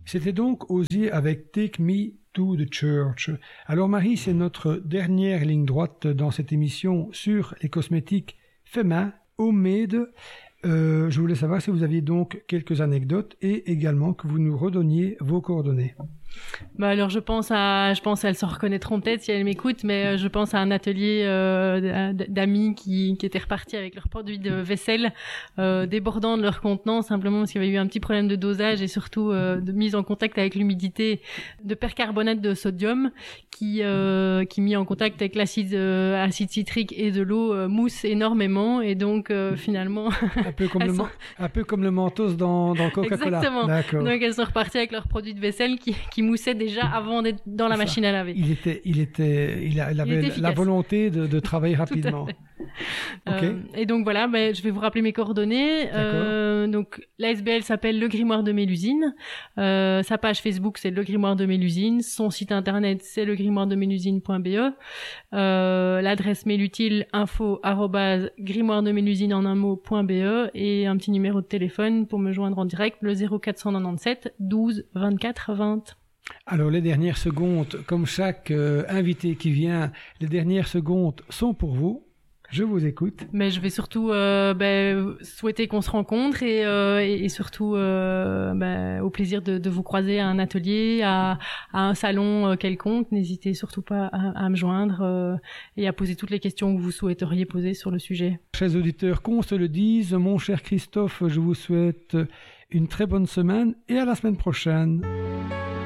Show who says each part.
Speaker 1: C'était donc Osier avec Take Me to the Church. Alors Marie, c'est notre dernière ligne droite dans cette émission sur les cosmétiques faits main, homemade. Je voulais savoir si vous aviez donc quelques anecdotes et également que vous nous redonniez vos coordonnées.
Speaker 2: Bah alors je pense elles s'en reconnaîtront peut-être si elles m'écoutent, mais je pense à un atelier d'amis qui étaient repartis avec leurs produits de vaisselle débordant de leur contenant simplement parce qu'il y avait eu un petit problème de dosage et surtout de mise en contact avec l'humidité de percarbonate de sodium qui mis en contact avec l'acide citrique et de l'eau mousse énormément et donc finalement
Speaker 1: un peu comme le Mentos dans Coca-Cola.
Speaker 2: Exactement.
Speaker 1: D'accord.
Speaker 2: Donc elles sont reparties avec leurs produits de vaisselle qui moussaient déjà avant d'être dans la machine à laver.
Speaker 1: Il avait la volonté de travailler rapidement.
Speaker 2: Okay. Et donc voilà, je vais vous rappeler mes coordonnées. Donc l'ASBL s'appelle Le Grimoire de Mélusine. Sa page Facebook c'est Le Grimoire de Mélusine. Son site internet c'est legrimoiredemélusine.be. L'adresse mail utile info@grimoiredemélusine en un mot.be et un petit numéro de téléphone pour me joindre en direct, le 0497 12 24 20.
Speaker 1: Alors les dernières secondes, comme chaque invité qui vient, les dernières secondes sont pour vous. Je vous écoute.
Speaker 2: Mais je vais surtout souhaiter qu'on se rencontre et surtout au plaisir de vous croiser à un atelier, à un salon quelconque. N'hésitez surtout pas à me joindre et à poser toutes les questions que vous souhaiteriez poser sur le sujet.
Speaker 1: Chers auditeurs, qu'on se le dise, mon cher Christophe, je vous souhaite une très bonne semaine et à la semaine prochaine.